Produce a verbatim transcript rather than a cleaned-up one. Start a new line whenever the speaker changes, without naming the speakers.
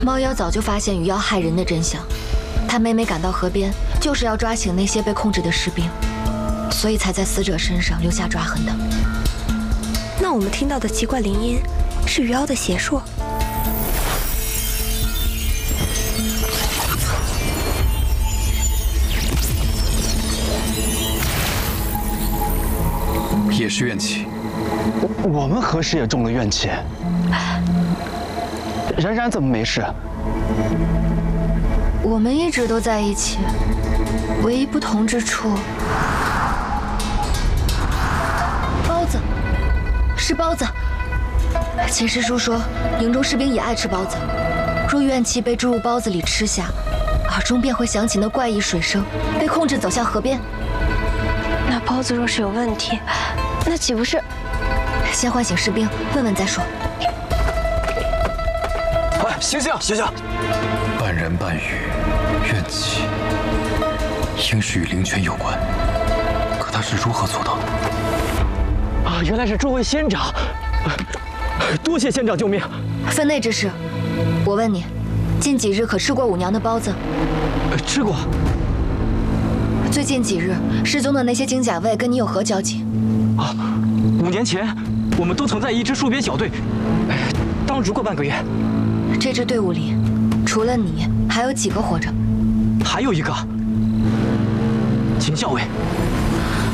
猫妖早就发现鱼妖害人的真相，他每每赶到河边，就是要抓醒那些被控制的士兵，所以才在死者身上留下抓痕的。
那我们听到的奇怪铃音，是鱼妖的邪术？
也是怨气。
我们何时也中了怨气？冉冉怎么没事？
我们一直都在一起，唯一不同之处，包子，是包子。秦师叔说，营中士兵也爱吃包子，若怨气被注入包子里吃下，耳中便会响起那怪异水声，被控制走向河边。
那包子若是有问题，那岂不是？
先唤醒士兵，问问再说。
快醒醒醒醒！
半人半语，怨气，应是与灵泉有关。可他是如何做到的？
啊，原来是诸位仙长，多谢仙长救命。
分内之事，我问你，近几日可吃过五娘的包子？
呃，吃过。
最近几日，失踪的那些金甲卫跟你有何交集？
啊，五年前，我们都曾在一支戍边小队，当如过半个月。
这支队伍里，除了你，还有几个活着？
还有一个，秦校尉。